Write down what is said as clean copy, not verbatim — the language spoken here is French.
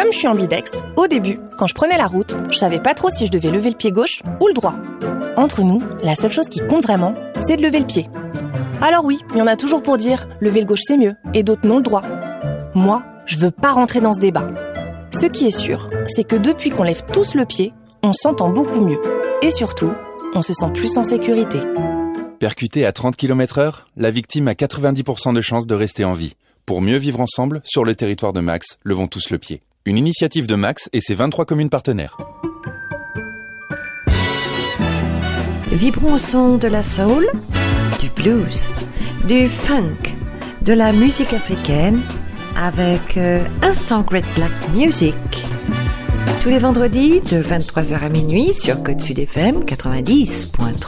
comme je suis ambidextre, au début, quand je prenais la route, je savais pas trop si je devais lever le pied gauche ou le droit. Entre nous, la seule chose qui compte vraiment, c'est de lever le pied. Alors oui, il y en a toujours pour dire « lever le gauche c'est mieux » et d'autres non le droit. Moi, je veux pas rentrer dans ce débat. Ce qui est sûr, c'est que depuis qu'on lève tous le pied, on s'entend beaucoup mieux. Et surtout, on se sent plus en sécurité. Percuté à 30 km/h, la victime a 90% de chances de rester en vie. Pour mieux vivre ensemble, sur le territoire de Max, levons tous le pied. Une initiative de Max et ses 23 communes partenaires. Vibrons au son de la soul, du blues, du funk, de la musique africaine avec Instant Great Black Music. Tous les vendredis de 23h à minuit sur Côte Sud FM 90.3.